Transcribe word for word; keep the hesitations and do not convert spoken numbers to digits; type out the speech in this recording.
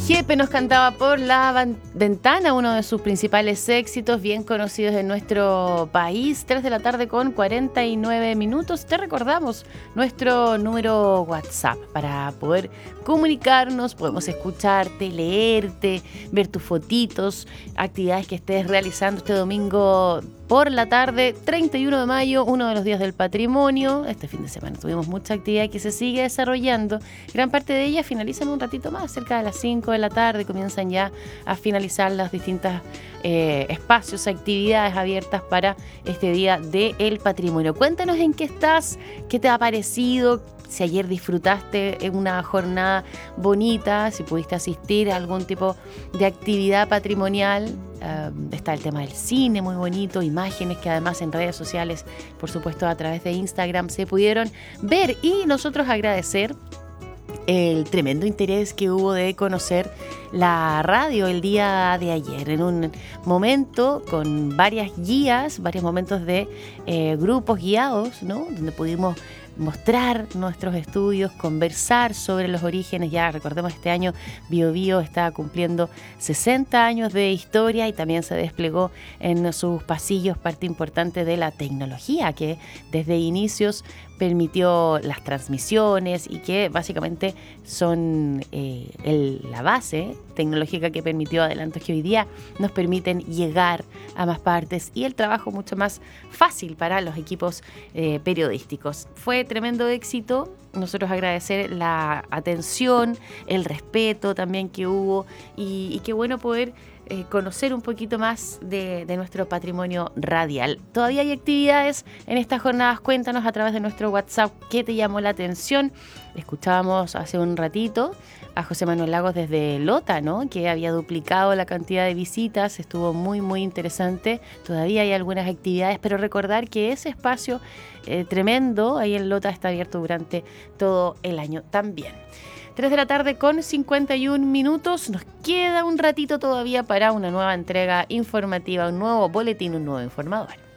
Jepe nos cantaba Por la van- Ventana, uno de sus principales éxitos, bien conocidos en nuestro país. tres de la tarde con cuarenta y nueve minutos. Te recordamos nuestro número WhatsApp para poder comunicarnos. Podemos escucharte, leerte, ver tus fotitos, actividades que estés realizando este domingo por la tarde, treinta y uno de mayo, uno de los días del patrimonio. Este fin de semana tuvimos mucha actividad que se sigue desarrollando. Gran parte de ellas finalizan un ratito más, cerca de las cinco de la tarde. Comienzan ya a finalizar los distintos eh, espacios, actividades abiertas para este día del patrimonio. Cuéntanos en qué estás, qué te ha parecido, si ayer disfrutaste en una jornada bonita, si pudiste asistir a algún tipo de actividad patrimonial. Uh, está el tema del cine, muy bonito, imágenes que además en redes sociales, por supuesto a través de Instagram, se pudieron ver. Y nosotros agradecer el tremendo interés que hubo de conocer la radio el día de ayer, en un momento con varias guías, varios momentos de eh, grupos guiados, ¿no? Donde pudimos mostrar nuestros estudios, conversar sobre los orígenes. Ya recordemos, este año Bio Bio está cumpliendo sesenta años de historia y también se desplegó en sus pasillos parte importante de la tecnología que desde inicios permitió las transmisiones y que básicamente son eh, el, la base tecnológica que permitió adelantos que hoy día nos permiten llegar a más partes y el trabajo mucho más fácil para los equipos eh, periodísticos. Fue tremendo éxito. Nosotros agradecer la atención, el respeto también que hubo y, y qué bueno poder eh, conocer un poquito más de, de nuestro patrimonio radial. Todavía hay actividades en estas jornadas. Cuéntanos a través de nuestro WhatsApp qué te llamó la atención. Escuchábamos hace un ratito a José Manuel Lagos desde Lota, ¿no? Que había duplicado la cantidad de visitas. Estuvo muy, muy interesante. Todavía hay algunas actividades, pero recordar que ese espacio eh, tremendo ahí en Lota está abierto durante todo el año también. tres de la tarde con cincuenta y un minutos. Nos queda un ratito todavía para una nueva entrega informativa, un nuevo boletín, un nuevo informador.